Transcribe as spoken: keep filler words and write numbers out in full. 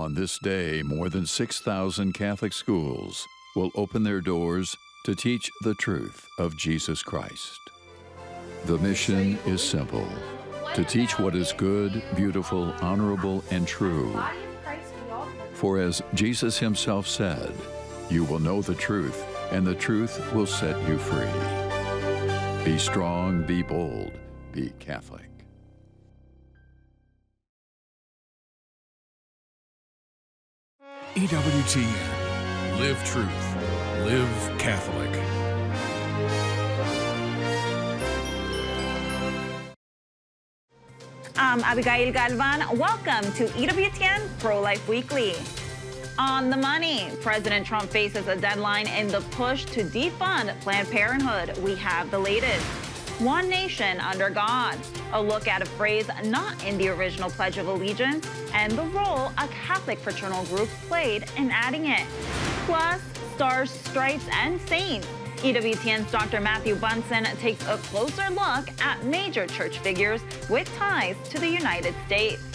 On this day, more than six thousand Catholic schools will open their doors to teach the truth of Jesus Christ. The mission is simple: to teach what is good, beautiful, honorable, and true. For as Jesus himself said, you will know the truth, and the truth will set you free. Be strong, be bold, be Catholic. E W T N. Live truth. Live Catholic. I'm Abigail Galvan. Welcome to E W T N Pro-Life Weekly. On the money, President Trump faces a deadline in the push to defund Planned Parenthood. We have the latest. One nation under God. A look at a phrase not in the original Pledge of Allegiance and the role a Catholic fraternal group played in adding it. Plus, stars, stripes, and saints. E W T N's Doctor Matthew Bunson takes a closer look at major church figures with ties to the United States.